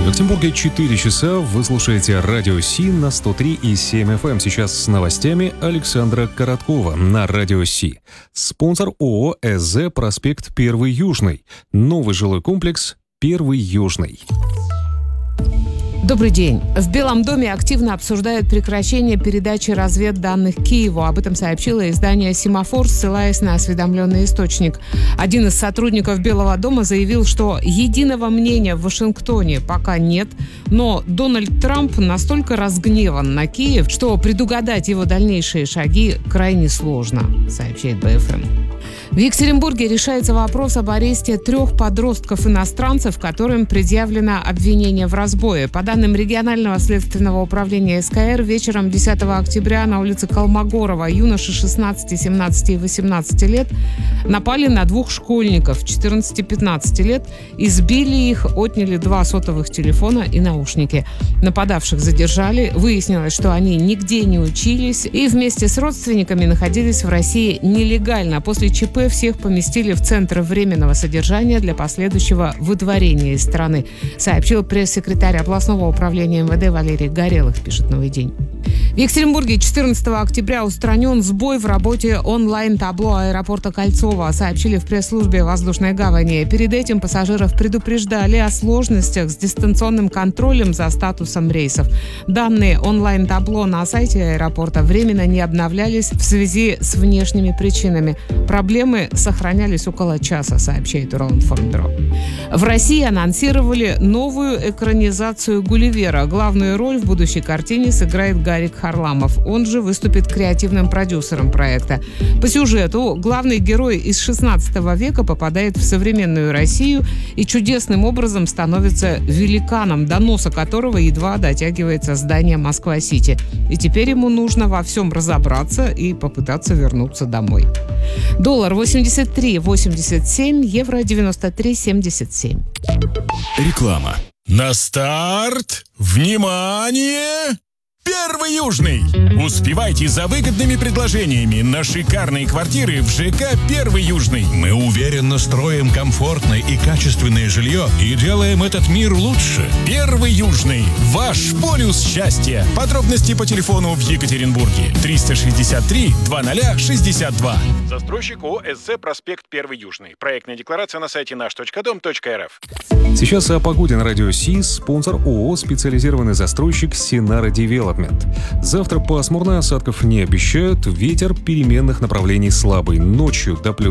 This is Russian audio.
В Екатеринбурге 4 часа. Вы слушаете Радио Си на 103,7 FM. Сейчас с новостями Александра Короткова на Радио Си. Спонсор ООО «СЗ», проспект 1 Южный. Новый жилой комплекс 1 Южный. Добрый день. В Белом доме активно обсуждают прекращение передачи разведданных Киеву. Об этом сообщило издание «Семафор», ссылаясь на осведомленный источник. Один из сотрудников Белого дома заявил, что единого мнения в Вашингтоне пока нет, но Дональд Трамп настолько разгневан на Киев, что предугадать его дальнейшие шаги крайне сложно, сообщает БФМ. В Екатеринбурге решается вопрос об аресте 3 подростков-иностранцев, которым предъявлено обвинение в разбое. По данным регионального следственного управления СКР, вечером 10 октября на улице Колмогорова юноши 16, 17 и 18 лет напали на 2 школьников 14 и 15 лет, избили их, отняли 2 сотовых телефона и наушники. Нападавших задержали. Выяснилось, что они нигде не учились и вместе с родственниками находились в России нелегально. После ЧП всех поместили в Центр временного содержания для последующего выдворения из страны, сообщил пресс-секретарь областного управления МВД Валерий Горелых, пишет «Новый день». В Екатеринбурге 14 октября устранен сбой в работе онлайн-табло аэропорта Кольцово, сообщили в пресс-службе воздушной гавани. Перед этим пассажиров предупреждали о сложностях с дистанционным контролем за статусом рейсов. Данные онлайн-табло на сайте аэропорта временно не обновлялись в связи с внешними причинами. Проблемы сохранялись около часа, сообщает Урландформбюро. В России анонсировали новую экранизацию «Гулливера». Главную роль в будущей картине сыграет Гарик Харламов. Он же выступит креативным продюсером проекта. По сюжету главный герой из 16 века попадает в современную Россию и чудесным образом становится великаном, до носа которого едва дотягивается здание Москва-Сити. И теперь ему нужно во всем разобраться и попытаться вернуться домой. Доллар 83,87, евро 93,77. Реклама. На старт! Внимание! 1 Южный! Успевайте за выгодными предложениями на шикарные квартиры в ЖК 1 Южный. Мы уверенно строим комфортное и качественное жилье и делаем этот мир лучше. 1 Южный. Ваш полюс счастья. Подробности по телефону в Екатеринбурге. 363-2062. Застройщик ООО «СЗ», проспект 1 Южный. Проектная декларация на сайте наш.дом.рф. Сейчас о погоде на Радио Си. Спонсор ООО «Специализированный застройщик Синара Девелопмент». Завтра пасмурно, осадков не обещают. Ветер переменных направлений слабый. Ночью до +3